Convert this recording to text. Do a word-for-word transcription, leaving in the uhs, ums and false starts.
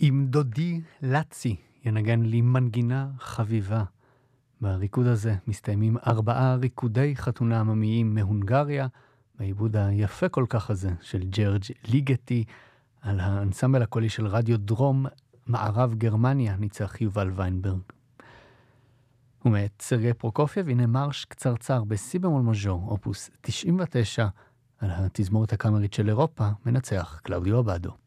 עם דודי לצי ינגן לי מנגינה חביבה. בריקוד הזה מסתיימים ארבעה ריקודי חתונה עממיים מהונגריה, בעיבוד היפה כל כך הזה של ג'רג' ליגטי, על האנסמבל הקולי של רדיו דרום מערב גרמניה ניצח יובל ויינברג. ומאת סרגי פרוקופייב, הנה מרש קצרצר בסי במול מז'ור, אופוס תשעים ותשע, על התזמורת הקאמרית של אירופה, מנצח קלאודיו אבדו.